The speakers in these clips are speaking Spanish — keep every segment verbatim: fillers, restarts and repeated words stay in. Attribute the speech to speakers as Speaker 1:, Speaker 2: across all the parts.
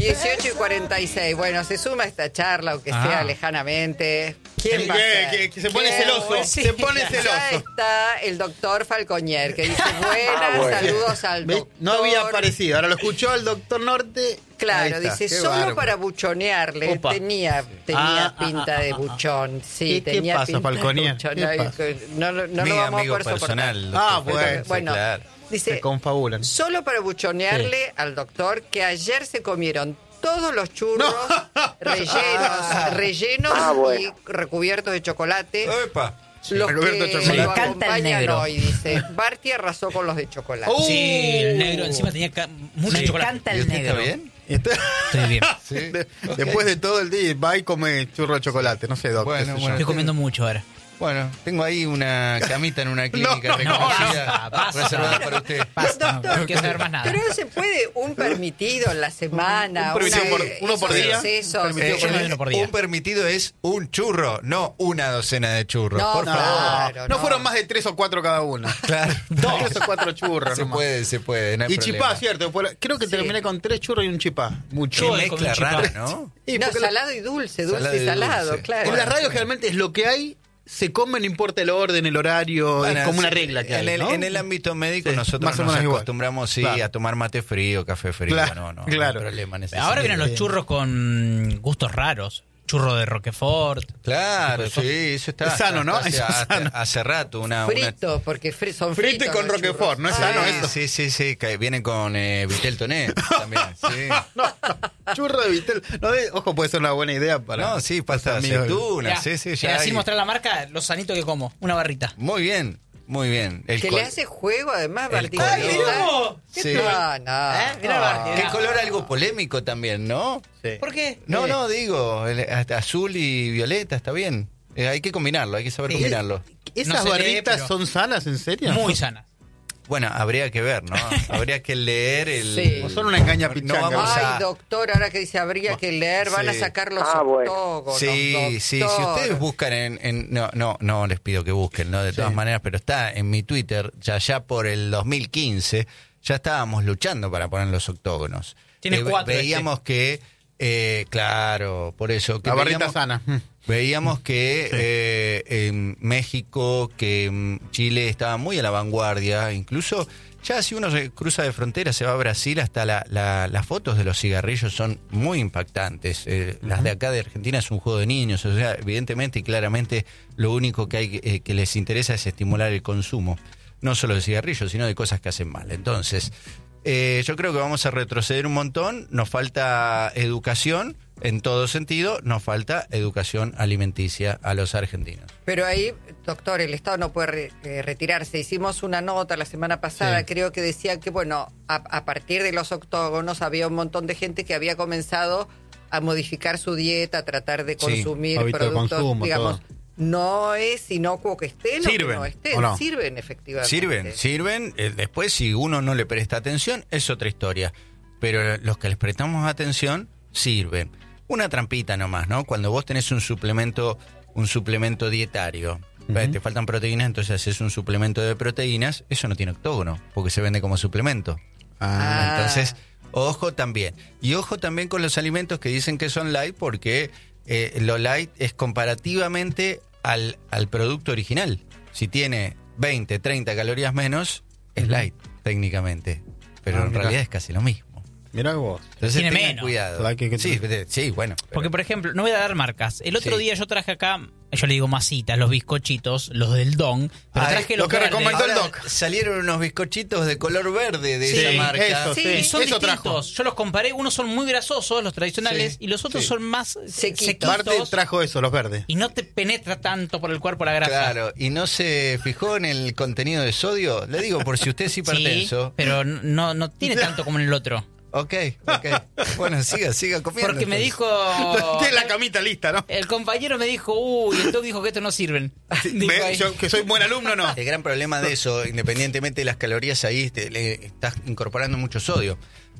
Speaker 1: dieciocho y cuarenta y seis. Bueno, se suma esta charla, aunque
Speaker 2: Ah.
Speaker 1: sea lejanamente. ¿Quién va a
Speaker 3: Que,
Speaker 1: ser?
Speaker 3: que- que se pone
Speaker 1: ¿Quién?
Speaker 3: celoso.
Speaker 2: Sí.
Speaker 3: Se pone
Speaker 1: Ya
Speaker 3: celoso.
Speaker 1: está el doctor Falconier, que dice, buenas,
Speaker 4: Ah, bueno.
Speaker 1: saludos al
Speaker 3: ¿Ves?
Speaker 1: doctor.
Speaker 3: No había aparecido. Ahora lo escuchó el doctor Norte. Ahí
Speaker 1: Claro,
Speaker 3: está.
Speaker 1: dice,
Speaker 3: Qué
Speaker 1: solo
Speaker 3: bárbaro.
Speaker 1: para buchonearle.
Speaker 3: Opa.
Speaker 1: Tenía, tenía
Speaker 3: Ah, ah,
Speaker 1: pinta
Speaker 3: ah,
Speaker 1: de
Speaker 3: ah, ah.
Speaker 1: buchón. Sí,
Speaker 3: ¿Qué- qué
Speaker 1: tenía
Speaker 3: pasa,
Speaker 1: pinta
Speaker 3: Falconier?
Speaker 1: de buchón.
Speaker 3: ¿Qué
Speaker 1: Ay,
Speaker 3: pasa?
Speaker 1: que No, no, no
Speaker 5: Mi
Speaker 1: lo vamos a
Speaker 5: amigo
Speaker 1: poder soportar.
Speaker 5: personal.
Speaker 3: Ah,
Speaker 5: doctor
Speaker 3: bueno.
Speaker 5: Fernández,
Speaker 1: Bueno,
Speaker 5: claro.
Speaker 1: dice,
Speaker 3: Se confabulan.
Speaker 1: solo para buchonearle al doctor que ayer se comieron todos los churros rellenos, rellenos
Speaker 4: Ah, bueno.
Speaker 1: y recubiertos de chocolate.
Speaker 5: Epa.
Speaker 1: Los
Speaker 3: recubierto de
Speaker 1: que
Speaker 3: chocolate.
Speaker 1: lo
Speaker 2: Me encanta el
Speaker 1: acompañan
Speaker 2: negro.
Speaker 1: hoy, dice. Barty arrasó con los de chocolate.
Speaker 3: Uh,
Speaker 2: Sí, el negro encima tenía ca- mucho
Speaker 6: Me
Speaker 2: chocolate.
Speaker 6: encanta
Speaker 5: ¿Y
Speaker 6: el
Speaker 5: usted
Speaker 6: negro.
Speaker 5: está bien?
Speaker 3: Está-
Speaker 2: Estoy bien.
Speaker 5: Sí.
Speaker 3: De- Después de todo el día va y come churro de chocolate. No sé, doctor.
Speaker 5: Bueno,
Speaker 3: qué sé yo.
Speaker 5: bueno.
Speaker 2: Estoy comiendo mucho ahora.
Speaker 5: Bueno, tengo ahí una camita en una clínica
Speaker 3: No, no, no,
Speaker 5: reconocida,
Speaker 2: basta, basta.
Speaker 5: reservada para usted.
Speaker 2: Basta, no,
Speaker 1: Doctor,
Speaker 2: no quiero saber más nada.
Speaker 1: Pero no se puede un permitido en la semana.
Speaker 3: Un permitido
Speaker 1: una-
Speaker 3: por- uno por
Speaker 1: esos
Speaker 3: día.
Speaker 1: excesos.
Speaker 3: Permitido
Speaker 5: Eh,
Speaker 2: yo me doy uno por día.
Speaker 5: Un permitido es un churro, no una docena de churros.
Speaker 1: No,
Speaker 5: por
Speaker 1: no.
Speaker 5: favor.
Speaker 1: Claro,
Speaker 3: no
Speaker 1: no.
Speaker 3: fueron más de tres o cuatro cada uno.
Speaker 5: Claro.
Speaker 3: Tres o cuatro churros.
Speaker 5: Se
Speaker 3: nomás.
Speaker 5: puede, se puede. No hay
Speaker 3: Y
Speaker 5: problema.
Speaker 3: chipá, cierto. por- Creo que
Speaker 1: Sí.
Speaker 3: terminé con tres churros y un chipá. Mucho.
Speaker 2: Yo
Speaker 5: Qué
Speaker 2: he comido
Speaker 5: mezcla
Speaker 2: chipá.
Speaker 5: rara, ¿no?
Speaker 3: Y
Speaker 1: No,
Speaker 3: porque la-
Speaker 1: salado y dulce, dulce
Speaker 5: Salado
Speaker 1: y
Speaker 5: y
Speaker 1: salado,
Speaker 5: dulce.
Speaker 1: claro.
Speaker 3: en las radios generalmente es lo que hay, se come, no importa el orden, el horario,
Speaker 5: Bueno,
Speaker 3: es como una
Speaker 5: sí,
Speaker 3: regla que
Speaker 5: en
Speaker 3: hay,
Speaker 5: el,
Speaker 3: ¿no?
Speaker 5: en el ámbito médico
Speaker 3: Sí,
Speaker 5: nosotros
Speaker 3: más o
Speaker 5: nos
Speaker 3: menos igual.
Speaker 5: acostumbramos sí,
Speaker 3: Claro.
Speaker 5: a tomar mate frío, café frío.
Speaker 3: Claro,
Speaker 5: no, no,
Speaker 3: claro.
Speaker 5: no hay problema en ese
Speaker 2: Ahora
Speaker 5: sentido.
Speaker 2: vienen los churros con gustos raros. Churro de Roquefort.
Speaker 5: Claro,
Speaker 2: tipo de
Speaker 5: sí, eso está.
Speaker 3: Es sano, ¿no?
Speaker 5: Hace,
Speaker 3: Eso es
Speaker 5: hace-
Speaker 3: sano.
Speaker 5: hace rato una. una-
Speaker 1: Fritos, porque fri- son
Speaker 3: Frito y
Speaker 1: fritos.
Speaker 3: con
Speaker 1: los
Speaker 3: Roquefort,
Speaker 1: churros.
Speaker 3: ¿no es
Speaker 1: Ah,
Speaker 3: sano
Speaker 5: Sí,
Speaker 3: eso?
Speaker 5: sí, sí, sí, que vienen con eh, Vitel Toné también. Sí.
Speaker 3: No, no, churro de Vitel. No, de- ojo, puede ser una buena idea para.
Speaker 5: No, sí, pasta de
Speaker 3: los amigos.
Speaker 5: aceituna,
Speaker 2: Mirá,
Speaker 5: sí, sí,
Speaker 2: mirá,
Speaker 5: ya.
Speaker 2: sin
Speaker 5: hay-
Speaker 2: mostrar la marca, los sanitos que como. Una barrita.
Speaker 5: Muy bien, muy bien. El
Speaker 1: Que
Speaker 5: col-
Speaker 1: le hace juego, además,
Speaker 5: El
Speaker 1: Martín.
Speaker 5: color.
Speaker 2: ¡Ay, mirá vos! ¿Qué
Speaker 5: Sí.
Speaker 2: tal?
Speaker 1: No, no.
Speaker 2: ¿Eh? Mirá el Barty,
Speaker 5: Qué
Speaker 2: mirá.
Speaker 5: color algo polémico también, ¿no?
Speaker 3: Sí.
Speaker 2: ¿Por qué?
Speaker 5: No,
Speaker 3: Sí.
Speaker 5: no, digo, el- hasta azul y violeta, está bien. Eh, hay que combinarlo, hay que saber
Speaker 2: Sí.
Speaker 5: combinarlo.
Speaker 3: ¿Esas
Speaker 2: No se lee,
Speaker 3: barritas
Speaker 2: pero-
Speaker 3: son sanas, en serio?
Speaker 2: Muy sana.
Speaker 5: Bueno, habría que ver, ¿no? Habría que leer el...
Speaker 1: Sí.
Speaker 3: O son una engaña
Speaker 5: No
Speaker 3: pichanga.
Speaker 5: vamos a-
Speaker 1: Ay, doctor, ahora que dice habría que leer, van a
Speaker 5: Sí.
Speaker 1: sacar los
Speaker 4: Ah, bueno.
Speaker 1: octógonos,
Speaker 5: Sí, sí, si
Speaker 1: doctor.
Speaker 5: ustedes buscan en, en- no, no, no les pido que busquen, ¿no? De todas
Speaker 3: Sí.
Speaker 5: maneras, pero está en mi Twitter, ya ya por el dos mil quince, ya estábamos luchando para poner los octógonos.
Speaker 2: Tiene cuatro
Speaker 5: Veíamos que, eh, claro, por eso. Que
Speaker 3: La barrita
Speaker 5: veíamos,
Speaker 3: sana. Mm.
Speaker 5: Veíamos que eh, en México, que mm, Chile estaba muy a la vanguardia, incluso ya si uno se cruza de frontera, se va a Brasil, hasta la, la- las fotos de los cigarrillos son muy impactantes. Eh, Las de acá de Argentina es un juego de niños, o sea, evidentemente y claramente lo único que, hay, eh, que les interesa es estimular el consumo, no solo de cigarrillos, sino de cosas que hacen mal. Entonces, eh, yo creo que vamos a retroceder un montón, nos falta educación. En todo sentido, nos falta educación alimenticia a los argentinos.
Speaker 1: Pero ahí, doctor, el Estado no puede re- eh, retirarse. Hicimos una nota la semana pasada,
Speaker 3: Sí.
Speaker 1: creo que decía que, bueno, a, a partir de los octógonos había un montón de gente que había comenzado a modificar su dieta, a tratar de
Speaker 5: Sí,
Speaker 1: consumir
Speaker 3: hábito de
Speaker 1: productos,
Speaker 3: consumo,
Speaker 1: digamos,
Speaker 3: todo.
Speaker 1: no es inocuo que estén o que
Speaker 3: Sirven,
Speaker 1: no estén,
Speaker 3: ¿o no?
Speaker 1: sirven efectivamente.
Speaker 5: Sirven, sirven. eh, Después, si uno no le presta atención, es otra historia. Pero los que les prestamos atención, sirven. Una trampita nomás, ¿no? Cuando vos tenés un suplemento, un suplemento dietario, ¿ves? Te faltan proteínas, entonces haces un suplemento de proteínas, eso no tiene octógono, porque se vende como suplemento.
Speaker 3: Ah,
Speaker 5: Entonces, ojo también. Y ojo también con los alimentos que dicen que son light, porque eh, lo light es comparativamente al, al producto original. Si tiene veinte, treinta calorías menos, es light, técnicamente. Pero
Speaker 3: Ah,
Speaker 5: en
Speaker 3: mira.
Speaker 5: realidad es casi lo mismo.
Speaker 3: mirá vos.
Speaker 5: Entonces
Speaker 2: Tiene
Speaker 5: tengan
Speaker 2: menos.
Speaker 5: cuidado.
Speaker 3: Hay que- que-
Speaker 5: Sí, de- sí, bueno. pero-
Speaker 2: Porque, por ejemplo, no voy a dar marcas. El otro
Speaker 5: Sí.
Speaker 2: día yo traje acá, yo le digo masitas, los bizcochitos, los del Don, pero
Speaker 5: Ay,
Speaker 2: traje
Speaker 3: lo
Speaker 2: los
Speaker 3: que
Speaker 2: verdes.
Speaker 3: recomendó el
Speaker 5: Ahora
Speaker 3: doc.
Speaker 5: salieron unos bizcochitos de color verde de
Speaker 3: Sí,
Speaker 5: esa marca.
Speaker 3: eso,
Speaker 2: Sí,
Speaker 3: sí.
Speaker 2: y son
Speaker 3: eso
Speaker 2: distintos.
Speaker 3: trajo.
Speaker 2: Yo los comparé, unos son muy grasosos, los tradicionales,
Speaker 5: Sí,
Speaker 2: y los otros
Speaker 5: sí.
Speaker 2: son más
Speaker 1: Sequitos.
Speaker 2: sequitos.
Speaker 3: Marte trajo eso, los verdes.
Speaker 2: Y no te penetra tanto por el cuerpo la grasa.
Speaker 5: Claro, y no se fijó en el contenido de sodio. Le digo, por si usted es
Speaker 2: Sí,
Speaker 5: hipertenso.
Speaker 2: pero no, no tiene tanto como en el otro.
Speaker 5: Ok, ok. Bueno, siga, siga comiendo.
Speaker 2: Porque me
Speaker 5: entonces.
Speaker 2: dijo...
Speaker 3: Tiene la camita lista, ¿no?
Speaker 2: El compañero me dijo, uy, el doc dijo que estos no sirven. Dijo
Speaker 3: Ve,
Speaker 2: ahí.
Speaker 3: yo que soy buen alumno, no.
Speaker 5: El gran problema de eso, independientemente de las calorías ahí, te- le estás incorporando mucho sodio.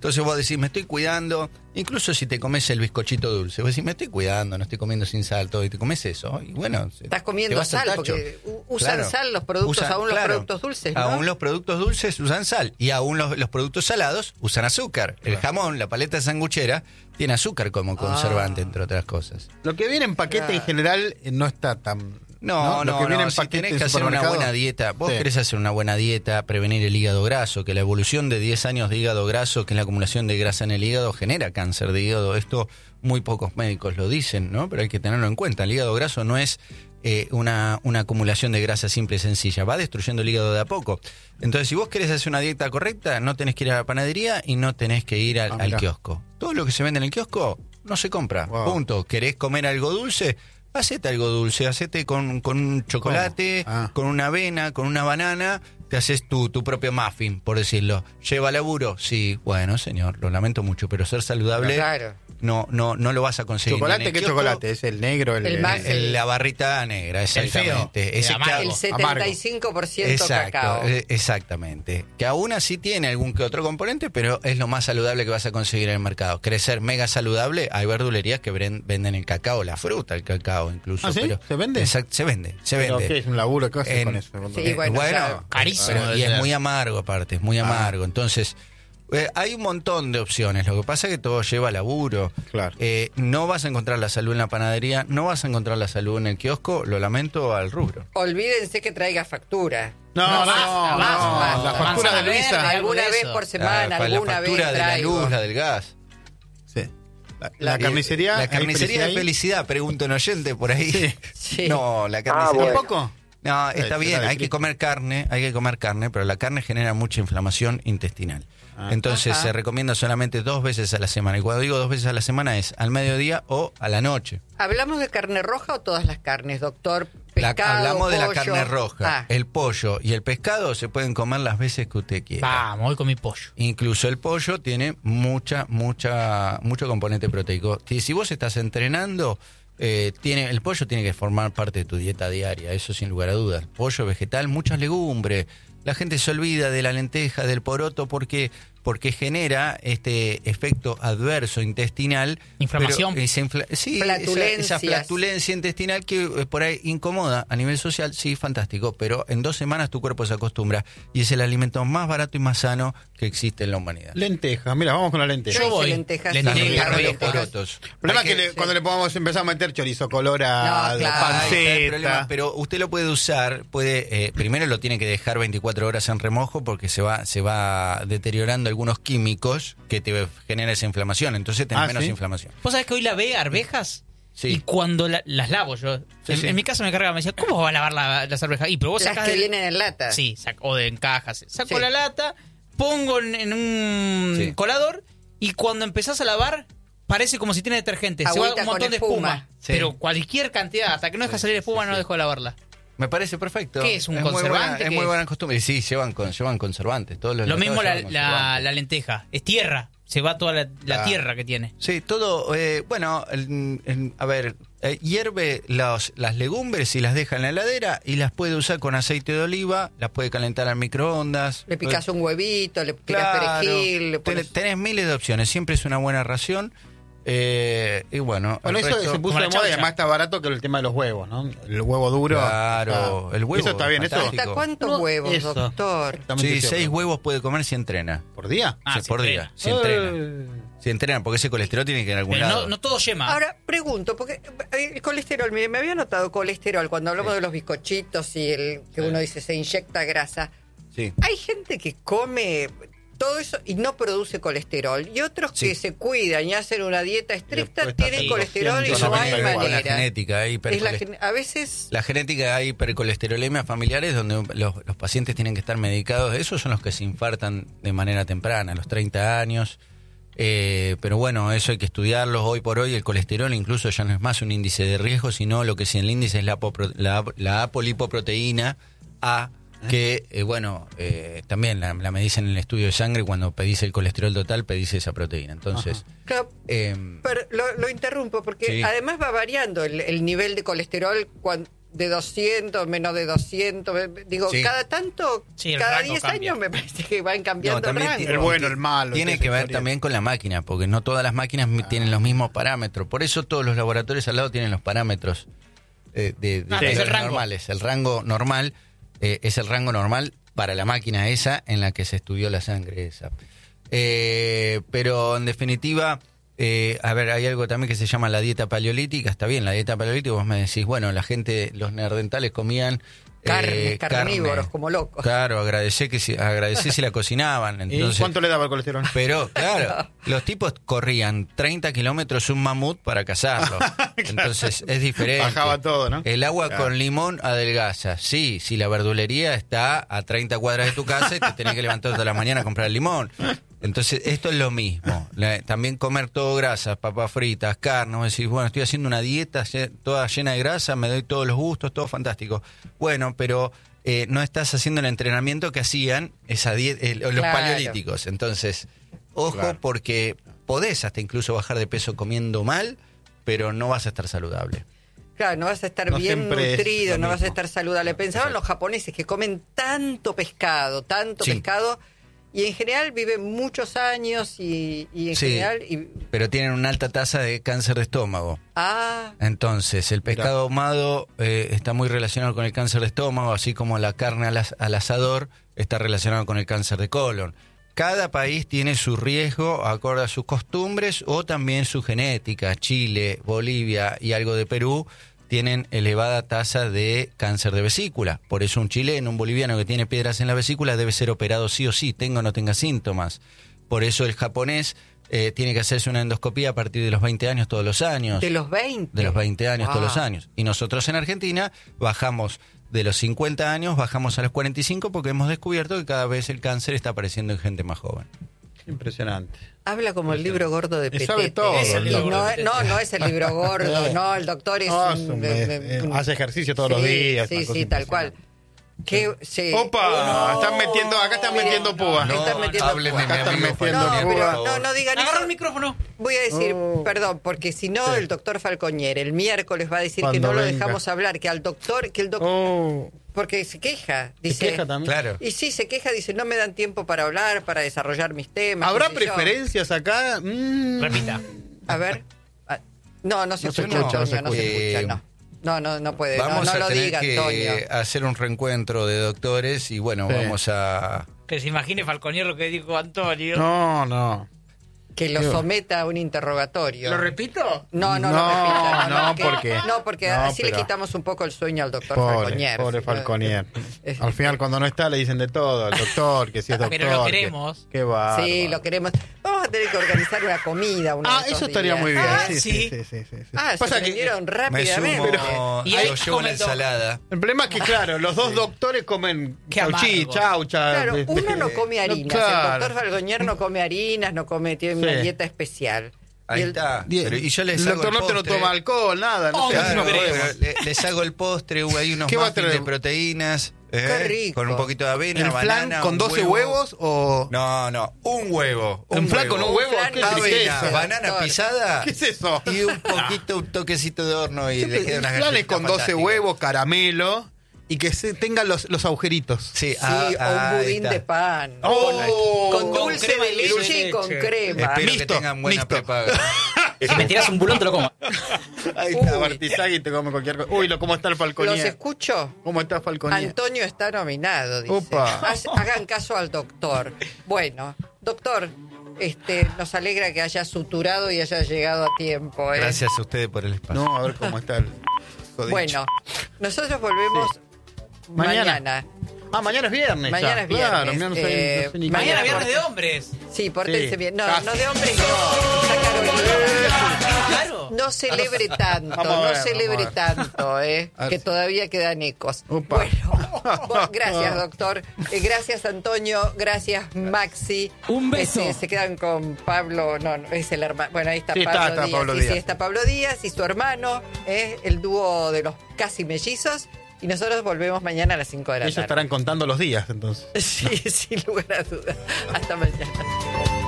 Speaker 5: Entonces vos decís, me estoy cuidando, incluso si te comes el bizcochito dulce, vos decís, me estoy cuidando, no estoy comiendo sin sal, todo, y te comes eso, y bueno...
Speaker 1: Estás
Speaker 5: te
Speaker 1: comiendo
Speaker 5: vas al
Speaker 1: sal,
Speaker 5: tacho.
Speaker 1: porque u- usan
Speaker 5: Claro.
Speaker 1: sal los productos,
Speaker 5: Usan-
Speaker 1: aún los
Speaker 5: claro,
Speaker 1: productos dulces, ¿no?
Speaker 5: Aún los productos dulces usan sal, y aún los, los productos salados usan azúcar. El jamón, la paleta sanguchera, tiene azúcar como conservante,
Speaker 1: Ah.
Speaker 5: entre otras cosas.
Speaker 3: Lo que viene en paquete
Speaker 1: Claro.
Speaker 3: en general eh, no está tan...
Speaker 5: No,
Speaker 3: Lo
Speaker 5: no,
Speaker 3: que viene
Speaker 5: no,
Speaker 3: en
Speaker 5: si
Speaker 3: paquete
Speaker 5: tenés
Speaker 3: en
Speaker 5: que hacer una
Speaker 3: supermercado.
Speaker 5: buena dieta, vos
Speaker 3: Sí.
Speaker 5: querés hacer una buena dieta, prevenir el hígado graso, que la evolución de diez años de hígado graso, que es la acumulación de grasa en el hígado, genera cáncer de hígado. Esto muy pocos médicos lo dicen, ¿no? Pero hay que tenerlo en cuenta. El hígado graso no es eh, una, una acumulación de grasa simple y sencilla, va destruyendo el hígado de a poco. Entonces, si vos querés hacer una dieta correcta, no tenés que ir a la panadería y no tenés que ir al,
Speaker 3: Ah,
Speaker 5: al
Speaker 3: mirá.
Speaker 5: kiosco. Todo lo que se vende en el kiosco no se compra,
Speaker 3: Wow.
Speaker 5: punto. ¿Querés comer algo dulce? Hacete algo dulce, hacete con, con un chocolate,
Speaker 3: ¿Cómo? Ah.
Speaker 5: con una avena, con una banana, te haces tu, tu propio muffin, por decirlo. ¿Lleva laburo? Sí, bueno, señor, lo lamento mucho, pero ser saludable
Speaker 1: Claro.
Speaker 5: no no no lo vas a conseguir. ni en
Speaker 3: ¿Chocolate?
Speaker 5: el
Speaker 3: ¿Qué
Speaker 5: kiosco,
Speaker 3: chocolate? ¿Es el negro? El,
Speaker 1: El
Speaker 3: el-
Speaker 1: más-
Speaker 5: el- la barrita negra, exactamente.
Speaker 2: feo,
Speaker 5: Ese
Speaker 2: el amargo.
Speaker 5: que-
Speaker 1: El setenta y cinco por ciento
Speaker 5: Exacto,
Speaker 1: cacao.
Speaker 5: eh, exactamente. Que aún así tiene algún que otro componente, pero es lo más saludable que vas a conseguir en el mercado. ¿Querés ser mega saludable? Hay verdulerías que ven- venden el cacao, la fruta, el cacao incluso.
Speaker 3: ¿Ah, sí?
Speaker 5: pero-
Speaker 3: ¿Se vende?
Speaker 5: Exact- se vende, se
Speaker 3: ¿Pero
Speaker 5: vende.
Speaker 3: qué es un laburo? ¿Qué haces
Speaker 5: En-
Speaker 3: con eso?
Speaker 1: Sí,
Speaker 5: Eh,
Speaker 1: bueno, ya-
Speaker 2: Carísimo
Speaker 5: pero-
Speaker 2: debe
Speaker 5: y es
Speaker 2: ser.
Speaker 5: muy amargo aparte, es muy
Speaker 3: Ah.
Speaker 5: amargo. Entonces, eh, hay un montón de opciones. Lo que pasa es que todo lleva laburo.
Speaker 3: Claro.
Speaker 5: Eh, no vas a encontrar la salud en la panadería, no vas a encontrar la salud en el kiosco, lo lamento al rubro.
Speaker 1: Olvídense que traiga factura.
Speaker 3: No, no, no,
Speaker 2: basta,
Speaker 3: no,
Speaker 2: basta,
Speaker 3: la
Speaker 2: basta.
Speaker 3: factura de
Speaker 2: Manzana
Speaker 3: Luisa.
Speaker 2: verde,
Speaker 1: Alguna
Speaker 2: algo de
Speaker 1: vez
Speaker 2: eso.
Speaker 1: por semana,
Speaker 5: la, la
Speaker 1: alguna
Speaker 5: factura
Speaker 1: vez
Speaker 5: de la
Speaker 1: traigo.
Speaker 5: luz, la del gas.
Speaker 3: Sí. La,
Speaker 1: La-
Speaker 3: la carnicería.
Speaker 5: La
Speaker 3: ¿hay
Speaker 5: carnicería de
Speaker 3: ahí?
Speaker 5: felicidad, pregunta un oyente por ahí.
Speaker 3: Sí.
Speaker 1: Sí.
Speaker 5: No, la carnicería.
Speaker 3: ¿Un poco?
Speaker 5: No, está
Speaker 3: Eh,
Speaker 5: bien,
Speaker 3: será de
Speaker 5: hay que
Speaker 3: Cristo.
Speaker 5: comer carne, hay que comer carne, pero la carne genera mucha inflamación intestinal.
Speaker 3: Ah.
Speaker 5: Entonces
Speaker 1: Ajá.
Speaker 5: se recomienda solamente dos veces a la semana. Y cuando digo dos veces a la semana es al mediodía o a la noche.
Speaker 1: ¿Hablamos de carne roja o todas las carnes, doctor?
Speaker 5: La-
Speaker 1: Pescado,
Speaker 5: hablamos de la
Speaker 1: pollo.
Speaker 5: carne roja.
Speaker 1: Ah,
Speaker 5: El pollo y el pescado se pueden comer las veces que usted quiera.
Speaker 2: Vamos, voy con mi pollo.
Speaker 5: Incluso el pollo tiene mucha, mucha, mucho componente proteico. Si si vos estás entrenando, eh, tiene, el pollo tiene que formar parte de tu dieta diaria, eso sin lugar a dudas. Pollo, vegetal, muchas legumbres. La gente se olvida de la lenteja, del poroto, porque porque genera este efecto adverso intestinal.
Speaker 2: Inflamación.
Speaker 5: pero esa infla- sí, esa, esa
Speaker 1: Flatulencias.
Speaker 5: flatulencia intestinal que eh, por ahí incomoda a nivel social, sí, fantástico, pero en dos semanas tu cuerpo se acostumbra y es el alimento más barato y más sano que existe en la humanidad.
Speaker 3: Lentejas. Mira, vamos con la lenteja.
Speaker 1: Yo
Speaker 2: Yo voy.
Speaker 1: lentejas,
Speaker 2: Lentejas,
Speaker 5: Las
Speaker 1: sí,
Speaker 5: lentejas y los
Speaker 2: arvejas.
Speaker 5: porotos.
Speaker 3: El problema
Speaker 5: Hay
Speaker 3: es que, le-
Speaker 1: sí.
Speaker 3: cuando le podamos empezar a meter chorizo colorado,
Speaker 1: No, claro.
Speaker 5: Ahí está el problema,
Speaker 3: panceta.
Speaker 5: pero usted lo puede usar, puede eh, primero lo tiene que dejar veinticuatro horas en remojo porque se va se va deteriorando algunos químicos que te generan esa inflamación, entonces tenés
Speaker 3: Ah,
Speaker 5: menos
Speaker 3: ¿sí?
Speaker 5: inflamación.
Speaker 2: ¿Vos sabés que hoy lavé arvejas?
Speaker 5: Sí.
Speaker 2: Y cuando la- las lavo yo,
Speaker 5: Sí,
Speaker 2: en,
Speaker 5: sí.
Speaker 2: en mi casa me cargaba, me decía, ¿cómo va a lavar la- las arvejas? Y pero vos
Speaker 1: Las
Speaker 2: sacás
Speaker 1: que
Speaker 2: del-
Speaker 1: vienen en lata.
Speaker 2: Sí, sac- o de en cajas. Saco
Speaker 1: Sí.
Speaker 2: la lata, pongo en, en un
Speaker 5: Sí.
Speaker 2: colador y cuando empezás a lavar parece como si tiene detergente. Se va
Speaker 1: Agüita
Speaker 2: un montón
Speaker 1: con
Speaker 2: de espuma.
Speaker 1: espuma.
Speaker 5: Sí.
Speaker 2: Pero cualquier cantidad, hasta que no deja salir espuma no dejo de lavarla.
Speaker 5: Me parece perfecto.
Speaker 2: ¿Qué es, un
Speaker 5: muy buena-
Speaker 2: conservante?
Speaker 5: Es
Speaker 2: ¿Qué
Speaker 5: muy
Speaker 2: es?
Speaker 5: buena costumbre. Y sí, llevan, con, llevan conservantes. Todos los
Speaker 2: Lo mismo la,
Speaker 5: enlatados
Speaker 2: la,
Speaker 5: llevan conservantes.
Speaker 2: la lenteja. Es tierra. Se va toda la, la
Speaker 5: Ah.
Speaker 2: tierra que tiene.
Speaker 5: Sí, todo, eh, bueno, el- el- a ver, eh, hierve los, las legumbres y las deja en la heladera y las puede usar con aceite de oliva, las puede calentar al microondas.
Speaker 1: Le picas un huevito, le picas
Speaker 5: Claro,
Speaker 1: perejil, le pones...
Speaker 5: tenés, tenés miles de opciones, siempre es una buena ración. Eh, y bueno,
Speaker 3: Bueno,
Speaker 5: el
Speaker 3: eso
Speaker 5: resto-
Speaker 3: se puso
Speaker 2: como la
Speaker 3: de moda y
Speaker 2: chaucha.
Speaker 3: además está barato que el tema de los huevos, ¿no? El huevo duro.
Speaker 5: Claro,
Speaker 3: está-
Speaker 5: el huevo
Speaker 3: Eso está bien, eso.
Speaker 5: fantástico.
Speaker 1: ¿Hasta cuántos
Speaker 3: No,
Speaker 1: huevos,
Speaker 3: eso.
Speaker 1: doctor?
Speaker 3: Exactamente
Speaker 5: Sí,
Speaker 3: eso.
Speaker 5: seis huevos puede comer si entrena.
Speaker 3: ¿Por día?
Speaker 2: Ah,
Speaker 5: Sí,
Speaker 2: si
Speaker 5: por
Speaker 2: entrena.
Speaker 5: día, si entrena.
Speaker 3: Eh.
Speaker 5: Si entrena, porque ese colesterol tiene que ir a algún
Speaker 2: Pero
Speaker 5: lado.
Speaker 2: no, no todo yema.
Speaker 1: Ahora, pregunto, porque el colesterol, mire, me había notado colesterol cuando hablamos de los bizcochitos y el que
Speaker 5: Sí.
Speaker 1: uno dice se inyecta grasa.
Speaker 5: Sí.
Speaker 1: Hay gente que come todo eso y no produce colesterol y otros
Speaker 5: Sí.
Speaker 1: que se cuidan y hacen una dieta estricta
Speaker 3: después está
Speaker 1: tienen
Speaker 2: sí,
Speaker 1: colesterol y no
Speaker 3: doscientos
Speaker 1: hay
Speaker 3: noventa igual,
Speaker 5: La
Speaker 1: manera.
Speaker 5: genética, hay
Speaker 1: Es la
Speaker 5: hipercolest-
Speaker 1: gen- a veces
Speaker 5: La genética hay hipercolesterolemia familiares donde los, los pacientes tienen que estar medicados. Esos son los que se infartan de manera temprana, a los treinta años. Eh, pero bueno, eso hay que estudiarlo. Hoy por hoy el colesterol incluso ya no es más un índice de riesgo, sino lo que es el índice es la, apopro- la, la apolipoproteína A, que eh, bueno, eh, también la, la medís en el estudio de sangre. Cuando pedís el colesterol total, pedís esa proteína. Entonces,
Speaker 1: claro,
Speaker 5: eh,
Speaker 1: pero lo, lo interrumpo porque
Speaker 5: Sí.
Speaker 1: además va variando el, el nivel de colesterol cuan- de doscientos, menos de doscientos. Digo,
Speaker 5: Sí.
Speaker 1: cada tanto,
Speaker 2: Sí, el
Speaker 1: cada
Speaker 2: rango
Speaker 1: diez
Speaker 2: cambia.
Speaker 1: años me parece que van cambiando
Speaker 5: No, también
Speaker 1: el rango.
Speaker 5: tiene-
Speaker 3: El bueno, el malo.
Speaker 5: Tiene
Speaker 3: esa
Speaker 5: que ver
Speaker 3: historia.
Speaker 5: también con la máquina, porque no todas las máquinas mi- tienen los mismos parámetros. Por eso todos los laboratorios al lado tienen los parámetros eh, de, de
Speaker 2: Ah,
Speaker 5: valores
Speaker 2: es el rango.
Speaker 5: normales. El rango normal eh, es el rango normal para la máquina esa en la que se estudió la sangre esa. Eh, pero en definitiva, eh, a ver, hay algo también que se llama la dieta paleolítica. Está bien, la dieta paleolítica, vos me decís, bueno, la gente, los neandertales comían
Speaker 1: Carne,
Speaker 5: eh,
Speaker 1: carnívoros,
Speaker 5: carne.
Speaker 1: como locos.
Speaker 5: Claro, agradecé que si, agradecé si la cocinaban.
Speaker 3: ¿Y
Speaker 5: Entonces,
Speaker 3: cuánto le daba el colesterol?
Speaker 5: pero, claro, los tipos corrían treinta kilómetros un mamut para cazarlo. Entonces, es diferente.
Speaker 3: Bajaba todo, ¿no?
Speaker 5: El agua
Speaker 3: Claro.
Speaker 5: con limón adelgaza. Sí, si la verdulería está a treinta cuadras de tu casa y te tenés que levantar toda la mañana a comprar el limón. Entonces, esto es lo mismo. La- también comer todo grasas, papas fritas, carne. Vos decís, bueno, estoy haciendo una dieta lle- toda llena de grasa, me doy todos los gustos, todo fantástico. Bueno, pero eh, no estás haciendo el entrenamiento que hacían esa die- eh, los
Speaker 1: Claro.
Speaker 5: paleolíticos. Entonces, ojo,
Speaker 3: Claro.
Speaker 5: porque podés hasta incluso bajar de peso comiendo mal, pero no vas a estar saludable.
Speaker 1: Claro, no vas a estar
Speaker 3: No
Speaker 1: bien
Speaker 3: siempre es
Speaker 1: nutrido,
Speaker 3: lo
Speaker 1: no vas a
Speaker 3: mismo.
Speaker 1: estar saludable. Pensaban los japoneses que comen tanto pescado, tanto
Speaker 5: Sí.
Speaker 1: pescado, y en general viven muchos años y, y en
Speaker 5: Sí.
Speaker 1: general... Y,
Speaker 5: Pero tienen una alta tasa de cáncer de estómago.
Speaker 1: ah,
Speaker 5: Entonces, el pescado ahumado eh, está muy relacionado con el cáncer de estómago, así como la carne al, as- al asador está relacionado con el cáncer de colon. Cada país tiene su riesgo acorde a sus costumbres o también su genética. Chile, Bolivia y algo de Perú tienen elevada tasa de cáncer de vesícula. Por eso un chileno, un boliviano que tiene piedras en la vesícula debe ser operado sí o sí, tenga o no tenga síntomas. Por eso el japonés eh, tiene que hacerse una endoscopía a partir de los veinte años todos los años.
Speaker 1: de los veinte.
Speaker 5: De los veinte años
Speaker 1: Wow.
Speaker 5: todos los años. Y nosotros en Argentina bajamos de los cincuenta años, bajamos a los cuarenta y cinco porque hemos descubierto que cada vez el cáncer está apareciendo en gente más joven.
Speaker 3: Impresionante.
Speaker 1: Habla como el libro gordo de
Speaker 3: Y
Speaker 1: Petete.
Speaker 3: sabe todo,
Speaker 1: Es el
Speaker 2: el
Speaker 1: libro
Speaker 2: libro
Speaker 1: no,
Speaker 2: gordo de
Speaker 1: no,
Speaker 2: Petete.
Speaker 1: no es el libro gordo, no, el doctor es...
Speaker 3: Ah,
Speaker 1: un-
Speaker 3: es un-
Speaker 1: eh,
Speaker 3: eh,
Speaker 1: un-
Speaker 3: hace ejercicio todos los
Speaker 1: Sí,
Speaker 3: días,
Speaker 1: Sí,
Speaker 3: una cosa
Speaker 1: sí, tal cual. Que, sí.
Speaker 3: ¡Opa! Están metiendo, acá están
Speaker 1: Miren,
Speaker 3: metiendo púas.
Speaker 1: no, están metiendo
Speaker 5: hablen de
Speaker 1: púas.
Speaker 5: mi
Speaker 3: Acá están
Speaker 5: amigo
Speaker 3: metiendo
Speaker 1: No,
Speaker 5: Falconier, por
Speaker 1: pero
Speaker 5: favor.
Speaker 1: no, no digan
Speaker 2: Agarra
Speaker 1: eso.
Speaker 2: el micrófono.
Speaker 1: Voy a decir,
Speaker 3: Oh.
Speaker 1: perdón, porque si no,
Speaker 3: Sí.
Speaker 1: el doctor Falconier el miércoles va a decir
Speaker 3: Cuando
Speaker 1: que no lo
Speaker 3: venga.
Speaker 1: dejamos hablar, que al doctor, que el doctor,
Speaker 3: Oh,
Speaker 1: porque se queja,
Speaker 3: ¿se
Speaker 1: dice.
Speaker 3: queja también?
Speaker 5: Claro.
Speaker 1: Y sí, se queja, dice, no me dan tiempo para hablar, para desarrollar mis temas.
Speaker 3: ¿Habrá
Speaker 1: qué sé yo.
Speaker 3: preferencias acá? Mm.
Speaker 2: Repita.
Speaker 1: A ver. Ah, No, no se
Speaker 3: No se
Speaker 1: escucha,
Speaker 3: escucha, no se
Speaker 1: Antonio, no se
Speaker 5: escucha.
Speaker 1: escucha, no. No, no, no puede, no,
Speaker 5: Vamos
Speaker 1: no
Speaker 5: a
Speaker 1: lo
Speaker 5: tener
Speaker 1: diga,
Speaker 5: que
Speaker 1: Antonio.
Speaker 5: hacer un reencuentro de doctores y bueno,
Speaker 3: Sí.
Speaker 5: vamos a...
Speaker 2: Que se imagine Falconier lo que dijo Antonio.
Speaker 3: No, no.
Speaker 1: Que lo
Speaker 3: Qué va.
Speaker 1: someta a un interrogatorio.
Speaker 2: ¿Lo repito?
Speaker 1: No, no,
Speaker 3: No,
Speaker 1: lo repita.
Speaker 3: no,
Speaker 1: que-
Speaker 3: ¿por qué?
Speaker 1: No, porque
Speaker 3: No,
Speaker 1: así le
Speaker 3: pero-
Speaker 1: quitamos un poco el sueño al doctor
Speaker 3: Pobre,
Speaker 1: Falconier.
Speaker 3: pobre
Speaker 1: Sí,
Speaker 3: Falconier.
Speaker 1: Es-
Speaker 3: Al final, cuando no está, le dicen de todo. El doctor, que si es doctor.
Speaker 2: Pero lo
Speaker 3: que-
Speaker 2: queremos.
Speaker 3: Qué va.
Speaker 1: Sí, lo queremos. Vamos a tener que organizar una comida. uno
Speaker 3: Ah,
Speaker 1: de estos
Speaker 3: eso estaría
Speaker 1: días.
Speaker 3: muy bien.
Speaker 2: Ah,
Speaker 3: sí, sí,
Speaker 2: sí.
Speaker 3: sí, sí, sí, sí.
Speaker 1: Ah, se
Speaker 3: Pasa que
Speaker 1: vinieron
Speaker 5: Me
Speaker 1: rápidamente.
Speaker 5: sumo,
Speaker 2: Y
Speaker 5: lo
Speaker 2: ahí
Speaker 5: llevo en
Speaker 2: comentó.
Speaker 5: ensalada.
Speaker 3: El problema es que, claro, los dos doctores comen
Speaker 2: Qué
Speaker 3: chauchi,
Speaker 2: amargo.
Speaker 3: chaucha.
Speaker 1: Claro,
Speaker 3: de-
Speaker 1: uno no
Speaker 3: de-
Speaker 1: come
Speaker 3: no,
Speaker 1: harinas.
Speaker 3: claro.
Speaker 1: El doctor Falconier no come harinas, no come, tiene una
Speaker 3: Sí.
Speaker 1: dieta especial.
Speaker 5: Ahí
Speaker 1: Y el-
Speaker 5: está.
Speaker 3: Die-
Speaker 5: Pero- y yo les
Speaker 3: el
Speaker 5: hago
Speaker 3: doctor
Speaker 5: el
Speaker 3: Norte no
Speaker 5: postre.
Speaker 3: toma alcohol, nada. No sé,
Speaker 2: Claro,
Speaker 3: así no
Speaker 5: Claro,
Speaker 3: podemos.
Speaker 5: pero le- les hago el postre, hubo ahí unos
Speaker 3: ¿Qué va a
Speaker 5: muffins
Speaker 3: traer?
Speaker 5: de proteínas. ¿eh?
Speaker 1: Qué rico.
Speaker 5: Con un poquito de avena,
Speaker 3: ¿El flan
Speaker 5: banana,
Speaker 3: con
Speaker 5: un
Speaker 3: doce
Speaker 5: huevo.
Speaker 3: huevos o...?
Speaker 5: No, no, un huevo.
Speaker 3: ¿Un flan con un huevo?
Speaker 1: flan
Speaker 3: ¿Qué
Speaker 1: con
Speaker 3: es
Speaker 5: Avena,
Speaker 3: eso?
Speaker 5: banana
Speaker 1: doctor.
Speaker 5: pisada.
Speaker 3: ¿Qué es eso?
Speaker 5: Y un poquito, un toquecito de horno y le queda
Speaker 3: El
Speaker 5: unas
Speaker 3: flan es
Speaker 5: galletitas
Speaker 3: con doce
Speaker 5: fantásticas.
Speaker 3: huevos, caramelo y que se tengan los, los agujeritos.
Speaker 5: Sí,
Speaker 1: Sí,
Speaker 5: ah,
Speaker 1: o
Speaker 5: ah,
Speaker 1: un
Speaker 5: ahí
Speaker 1: budín
Speaker 5: está.
Speaker 1: de pan.
Speaker 3: Oh,
Speaker 1: con, con
Speaker 2: con
Speaker 1: dulce
Speaker 2: crema
Speaker 1: de
Speaker 2: y
Speaker 1: leche
Speaker 2: leche.
Speaker 1: y con crema.
Speaker 5: Espero
Speaker 3: Mixto,
Speaker 5: que tengan buena
Speaker 3: mixto.
Speaker 5: prepaga.
Speaker 2: Si me tiras un bulón, te lo como.
Speaker 3: Ahí está,
Speaker 1: Uy.
Speaker 3: Bartizagui te come cualquier cosa. Uy, lo, ¿cómo está el
Speaker 1: ¿Los
Speaker 3: Falconier?
Speaker 1: escucho?
Speaker 3: ¿Cómo está Falconier?
Speaker 1: Antonio está nominado, dice.
Speaker 3: Opa.
Speaker 1: Haz- Hagan caso al doctor. Bueno, doctor, este, nos alegra que haya suturado y haya llegado a tiempo. ¿eh?
Speaker 5: Gracias a ustedes por el espacio.
Speaker 3: No, a ver cómo está el... jodicho.
Speaker 1: Bueno, nosotros volvemos
Speaker 3: Mañana.
Speaker 1: mañana.
Speaker 3: Ah, mañana es viernes.
Speaker 1: Mañana
Speaker 3: ya.
Speaker 1: es viernes,
Speaker 3: Claro, no sé,
Speaker 1: eh,
Speaker 3: no sé ni qué.
Speaker 2: Mañana
Speaker 1: Mañana
Speaker 2: viernes de
Speaker 1: corta.
Speaker 2: hombres.
Speaker 1: Sí, pórtense
Speaker 3: Sí,
Speaker 1: bien. No,
Speaker 3: casi.
Speaker 1: no de hombres, no. Esa Carolina.
Speaker 2: Claro.
Speaker 1: No celebre tanto,
Speaker 3: Vamos a
Speaker 1: no
Speaker 3: ver,
Speaker 1: celebre
Speaker 3: vamos a ver.
Speaker 1: tanto, eh,
Speaker 3: A ver
Speaker 1: que
Speaker 3: si-
Speaker 1: todavía quedan ecos.
Speaker 3: Upa.
Speaker 1: Bueno, bueno, gracias doctor, Eh, gracias Antonio, gracias Maxi.
Speaker 2: Un beso.
Speaker 1: Este, se quedan con Pablo, no, no, es el hermano, bueno ahí está
Speaker 3: Sí, está,
Speaker 1: Pablo
Speaker 3: está
Speaker 1: Díaz,
Speaker 3: Pablo
Speaker 1: sí,
Speaker 3: Díaz.
Speaker 1: sí, está Pablo Díaz y su hermano, eh, el dúo de los casi mellizos, y nosotros volvemos mañana a las cinco de la
Speaker 3: Ellos
Speaker 1: tarde.
Speaker 3: estarán contando los días, entonces.
Speaker 1: Sí, sin lugar a dudas. Hasta mañana.